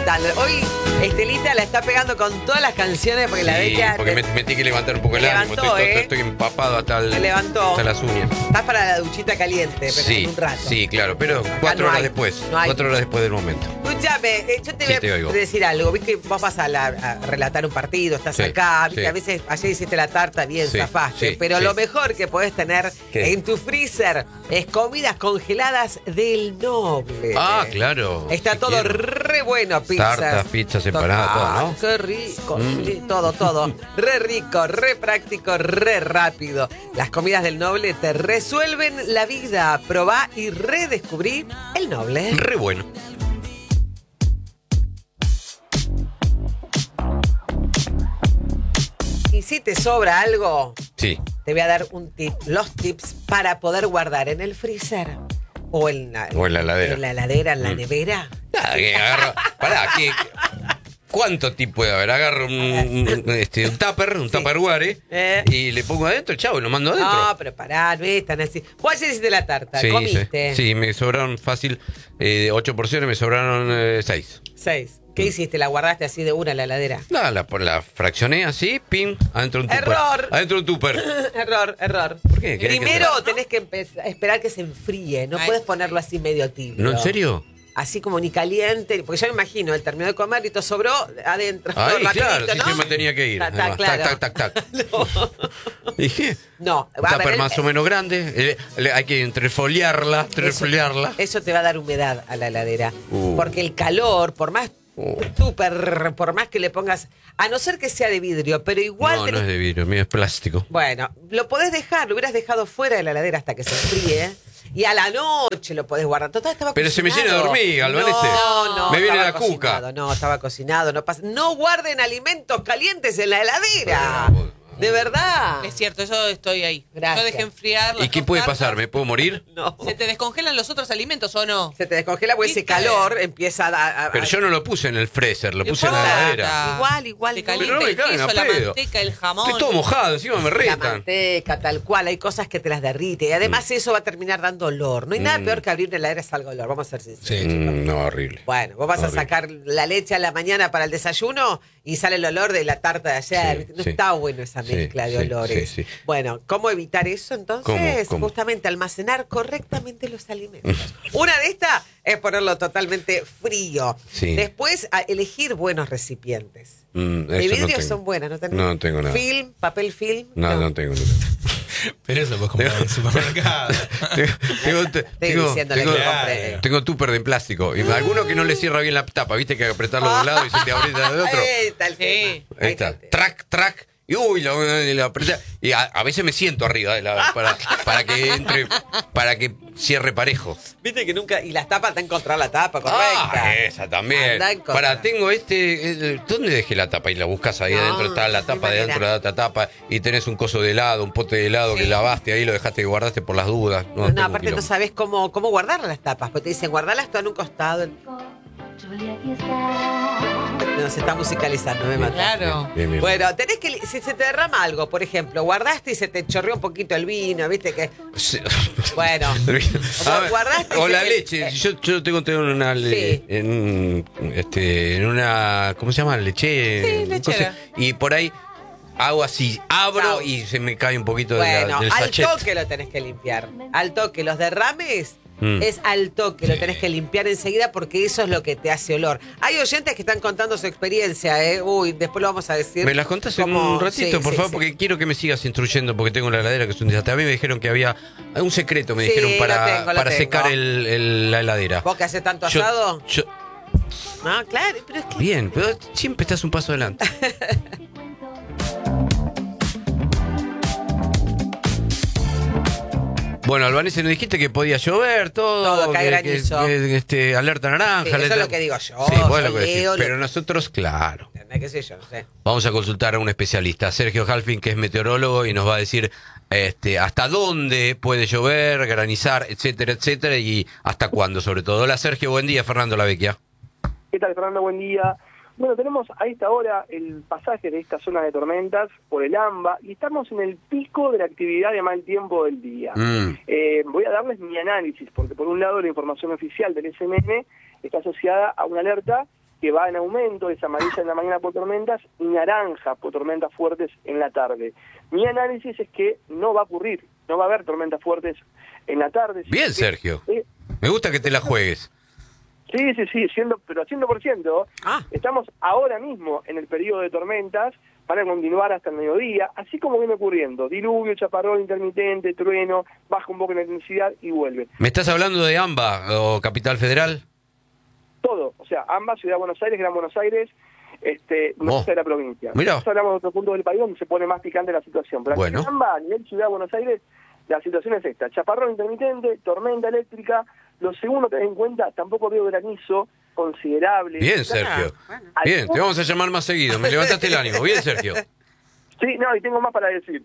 levantando. Hoy Estelita la está pegando con todas las canciones porque la bella... porque me tengo que levantar un poco el ánimo. Estoy empapado hasta las uñas. Estás para la duchita caliente, pero sí, en un rato. Sí, claro, pero 4 horas después. 4 horas después del momento. Escúchame, yo te voy a decir algo. Viste, vos vas a relatar un partido, estás acá, viste, a veces ayer hiciste la tarta bien, zafaste. Pero lo mejor que podés tener en tu freezer es comidas congeladas del Noble. Ah, claro. Está todo re bueno, pizzas. Tartas, pizzas separadas, todo, ¿no? Qué rico, sí, todo. Re rico, re práctico, re rápido. Las comidas del Noble te resuelven la vida. Probá y redescubrí el Noble. Re bueno. Y si te sobra algo, te voy a dar un tip, los tips para poder guardar en el freezer o en la heladera. En la heladera, en la nevera. Nada, que agarro. ¿Cuánto tip puede haber? Agarro un tupperware y le pongo adentro, chavo, y lo mando adentro. No, pero pará, no es tan así. Vos ayer hiciste la tarta, ¿comiste? Sí, me sobraron fácil 8 porciones, me sobraron 6. 6. ¿Qué hiciste? ¿La guardaste así de una en la heladera? No, la fraccioné así, pim, adentro de un tupper. ¡Error! Adentro de un tupper. Error. ¿Por qué? Primero tenés que esperar que se enfríe. No puedes ponerlo así medio tibio. ¿No, en serio? Así como ni caliente, porque yo me imagino, él terminó de comer y todo sobró adentro. Ay, claro, ¿no? sí me tenía que ir. Tac. Dije, no, un tupper más o menos grande, hay que entrefoliarla. Eso te va a dar humedad a la heladera. Porque el calor, por más que le pongas, a no ser que sea de vidrio, pero igual... No es de vidrio, mío es plástico. Bueno, lo podés dejar, lo hubieras dejado fuera de la heladera hasta que se enfríe. Y a la noche lo podés guardar. Total, estaba pero cocinado. Se me llena de hormiga, Albanese. No. Me viene la cuca. No, estaba cocinado. No guarden alimentos calientes en la heladera. De verdad. Es cierto, yo estoy ahí. Gracias. Yo dejé enfriar las ¿Y qué puede pasar? ¿Me puedo morir? No. ¿Se te descongelan los otros alimentos o no? Se te descongela porque ese calor empieza a... Pero yo no lo puse en el freezer, lo puse en la heladera. Igual. Te calienta el queso, la manteca, el jamón. Estoy todo mojado, encima me retan. La manteca, tal cual. Hay cosas que te las derrite. Y además eso va a terminar dando olor. No hay nada peor que abrir la heladera y salga olor. Vamos a ser sinceros. Sí. No, horrible. Bueno, vos vas a sacar la leche a la mañana para el desayuno y sale el olor de la tarta de ayer. No está bueno esa mezcla de olores. Sí. Bueno, ¿cómo evitar eso entonces? ¿Cómo? Justamente almacenar correctamente los alimentos. Una de estas es ponerlo totalmente frío. Sí. Después, elegir buenos recipientes. De vidrio son buenas, ¿no tenés? No tengo nada. ¿Film? ¿Papel film? No tengo. Pero eso lo puedes comprar en el supermercado. Tengo tupper de plástico. Y alguno que no le cierra bien la tapa, ¿viste? Que apretarlo de un lado y se te abre del otro. Ahí está. Track. Y lo apreté. Y a veces me siento arriba para que entre, para que cierre parejo. Viste que nunca. Y las tapas, está a encontrar la tapa correcta. Esa también. Tengo ¿dónde dejé la tapa? Y la buscas ahí adentro, está la tapa de adentro de la otra tapa. Y tenés un coso de helado, un pote de helado que lavaste ahí, lo dejaste que guardaste por las dudas. No, aparte no sabés cómo guardar las tapas. Pues te dicen, guardalas todo en un costado. No, se está musicalizando, me mata. Claro. Bien. Bueno, tenés que, si se te derrama algo, por ejemplo, guardaste y se te chorreó un poquito el vino, ¿viste? Que bueno, guardaste o la leche. Yo tengo una en una, ¿cómo se llama? Sí, lechera. Y por ahí hago así, abro y se me cae un poquito del sachet. Al toque lo tenés que limpiar. Al toque, los derrames es al toque, lo tenés que limpiar enseguida porque eso es lo que te hace olor. Hay oyentes que están contando su experiencia, ¿eh? Después lo vamos a decir. ¿Me las contás en un ratito, por favor? Porque quiero que me sigas instruyendo, porque tengo la heladera que es un desastre. A mí me dijeron que había un secreto, me dijeron, para secar la heladera. ¿Vos que haces tanto asado? No, claro, pero es que... Bien, pero siempre estás un paso adelante. Bueno, Albanese, nos dijiste que podía llover, todo cae granizo. Alerta naranja. Sí, eso es lo que digo yo. Sí, bueno, lo que decís. Pero nosotros, claro. ¿Qué sé yo? No sé. Vamos a consultar a un especialista, Sergio Halfin, que es meteorólogo, y nos va a decir hasta dónde puede llover, granizar, etcétera, y hasta cuándo, sobre todo. Hola, Sergio, buen día. Fernando Lavecchia. ¿Qué tal, Fernando? Buen día. Bueno, tenemos a esta hora el pasaje de esta zona de tormentas por el AMBA y estamos en el pico de la actividad de mal tiempo del día. Voy a darles mi análisis, porque por un lado la información oficial del SMM está asociada a una alerta que va en aumento, es amarilla en la mañana por tormentas y naranja por tormentas fuertes en la tarde. Mi análisis es que no va a ocurrir, no va a haber tormentas fuertes en la tarde. Bien, Sergio. Me gusta que te la juegues. Sí, pero 100%. Estamos ahora mismo en el periodo de tormentas, van a continuar hasta el mediodía, así como viene ocurriendo. Diluvio, chaparrón intermitente, trueno, baja un poco la intensidad y vuelve. ¿Me estás hablando de AMBA o Capital Federal? Todo, o sea, ambas, Ciudad de Buenos Aires, Gran Buenos Aires, no sé de la provincia. Mirá. Hablamos de otro punto del país donde se pone más picante la situación. Pero bueno. en ambas, a nivel Ciudad de Buenos Aires, la situación es esta: chaparrón intermitente, tormenta eléctrica. Lo segundo, tener en cuenta, tampoco veo granizo considerable. Bien, Sergio. Bien, te vamos a llamar más seguido. Me levantaste el ánimo. Bien, Sergio. Sí, no, y tengo más para decir.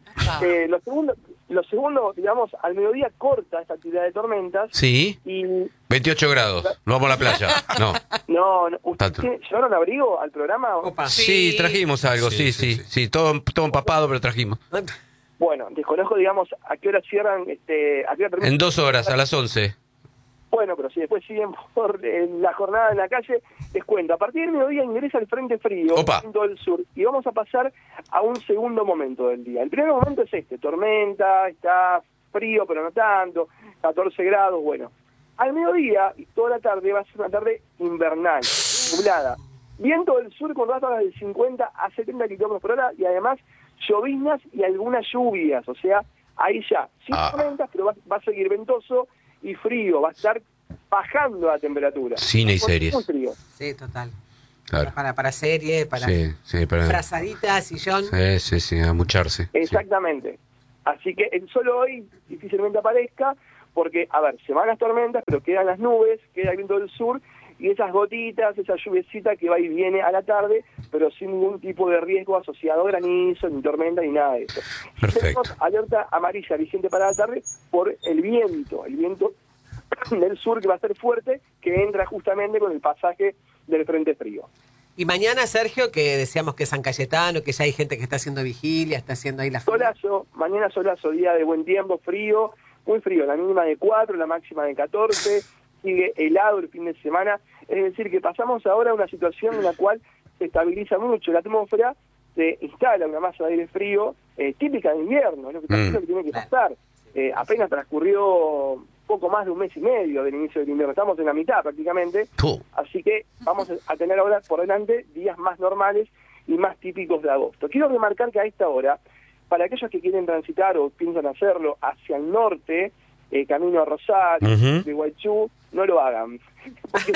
Lo segundo, digamos, al mediodía corta esta actividad de tormentas. Sí. Y 28 grados. No vamos a la playa. No. ¿Ustedes llevaron abrigo al programa? Opa. Sí, trajimos algo. Sí. Todo empapado, pero trajimos. Bueno, desconozco, digamos, a qué hora cierran, a qué hora terminan. En 2 horas, a las 11. Bueno, pero si después siguen por la jornada en la calle, les cuento. A partir del mediodía ingresa el frente frío en todo el sur y vamos a pasar a un segundo momento del día. El primer momento es tormenta, está frío pero no tanto, 14 grados, bueno. Al mediodía y toda la tarde va a ser una tarde invernal, nublada. Viento del sur con ráfagas de 50 a 70 kilómetros por hora y además lloviznas y algunas lluvias, o sea, ahí ya, sin tormentas, pero va a seguir ventoso y frío, va a estar bajando la temperatura. Cine y series. Muy frío. Sí, total. Claro. Para serie, para frazaditas, sillón. Sí, a mucharse. Exactamente. Sí. Así que el sol hoy difícilmente aparezca, porque, a ver, se van las tormentas, pero quedan las nubes, queda el viento del sur, y esas gotitas, esa lluviecita que va y viene a la tarde, pero sin ningún tipo de riesgo asociado a granizo, ni tormenta, ni nada de eso. Perfecto. Tenemos alerta amarilla vigente para la tarde por el viento del sur que va a ser fuerte, que entra justamente con el pasaje del frente frío. Y mañana, Sergio, que decíamos que San Cayetano, que ya hay gente que está haciendo vigilia, está haciendo ahí la solazo, mañana solazo, día de buen tiempo, frío, muy frío, la mínima de 4, la máxima de 14, sigue helado el fin de semana, es decir, que pasamos ahora a una situación en la cual se estabiliza mucho la atmósfera, se instala una masa de aire frío típica de invierno, es lo que tiene que pasar. Apenas transcurrió poco más de un mes y medio del inicio del invierno, estamos en la mitad prácticamente, así que vamos a tener ahora por delante días más normales y más típicos de agosto. Quiero remarcar que a esta hora, para aquellos que quieren transitar o piensan hacerlo hacia el norte, camino a Rosario, de Guaychú, no lo hagan. Porque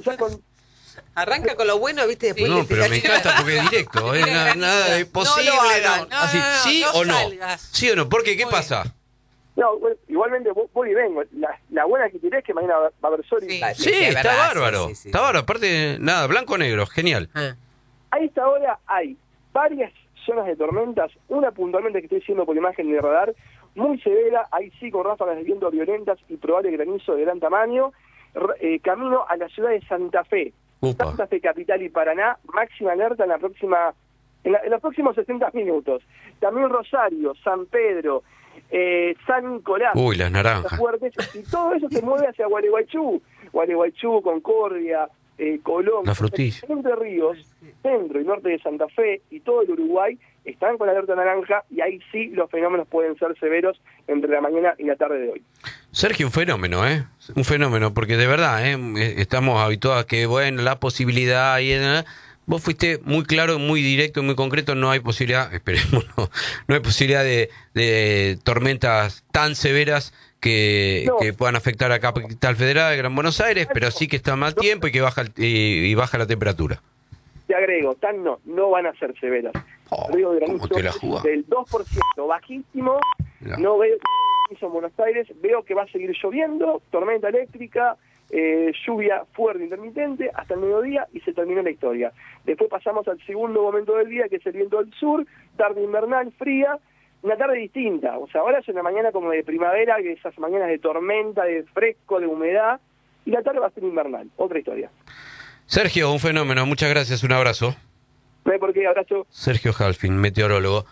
arranca con lo bueno, ¿viste? Después no, pero me encanta porque es directo. Nada de posible. Así, ¿sí o no? ¿Sí o no? ¿Por qué? ¿Qué pasa? No, bueno, igualmente voy y vengo. La buena que tiré es que mañana va a haber sol. Sí, está bárbaro. Está bárbaro. Aparte, nada, blanco o negro. Genial. A esta hora hay varias zonas de tormentas. Una puntualmente que estoy diciendo por imagen de radar, muy severa. Ahí sí, con ráfagas de viento violentas y probable granizo de gran tamaño. Camino a la ciudad de Santa Fe. Santa Fe, capital y Paraná. Máxima alerta en los próximos 60 minutos. También Rosario, San Pedro, San Nicolás, las naranjas fuertes, y todo eso se mueve hacia Gualeguaychú, Concordia, Colón, la frutilla. Entre Ríos, centro y norte de Santa Fe y todo el Uruguay están con la alerta naranja y ahí sí los fenómenos pueden ser severos entre la mañana y la tarde de hoy. Sergio, un fenómeno, un fenómeno, porque de verdad, estamos habituados a que, bueno, la posibilidad y vos fuiste muy claro, muy directo, muy concreto. No hay posibilidad, esperemos, no hay posibilidad de tormentas tan severas que puedan afectar a Capital Federal, Gran Buenos Aires, pero sí que está mal tiempo y que baja la temperatura. Te agrego, no van a ser severas. Río de granizo del 2%, bajísimo. No veo en Buenos Aires, veo que va a seguir lloviendo, tormenta eléctrica, lluvia fuerte intermitente hasta el mediodía y se terminó la historia. Después pasamos al segundo momento del día, que es el viento del sur, tarde invernal, fría, una tarde distinta. O sea, ahora es una mañana como de primavera, que esas mañanas de tormenta, de fresco, de humedad, y la tarde va a ser invernal. Otra historia. Sergio, un fenómeno. Muchas gracias. Un abrazo. No hay por qué, abrazo. Sergio Halfin, meteorólogo.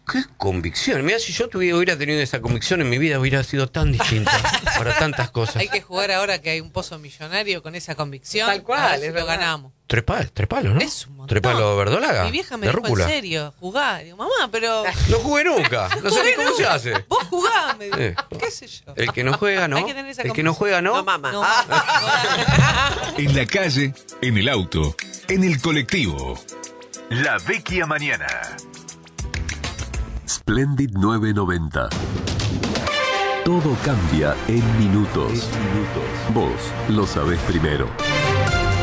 qué convicción. Mira, si yo hubiera tenido esa convicción en mi vida, hubiera sido tan distinta para tantas cosas. Hay que jugar ahora que hay un pozo millonario con esa convicción. Tal cual, si lo ganamos. Tres palos, ¿no? Es un montón. Tres palos verdolaga. Mi vieja me dijo, en serio, jugá. Digo, mamá, pero... No jugué nunca. No sé ni cómo se hace. Vos jugá, me dijo. ¿Qué sé yo? El que no juega, ¿no? Hay que tener esa el que no juega, ¿no? No, mamá. No, En la calle, en el auto, en el colectivo. La Vecchia Mañana. Splendid 990. Todo cambia en minutos. Vos lo sabés primero.